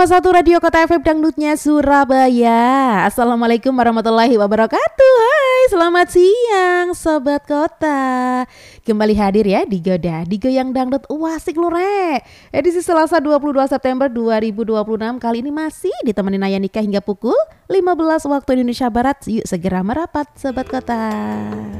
101 Radio Kota FM Dangdutnya Surabaya. Assalamualaikum warahmatullahi wabarakatuh. Hai, selamat siang Sobat Kota. Kembali hadir ya di Goyang Dangdut Wasik Lure. Edisi Selasa 22 September 2026. Kali ini masih ditemani Naya Nikah hingga pukul 15 waktu Indonesia Barat. Yuk segera merapat Sobat Kota.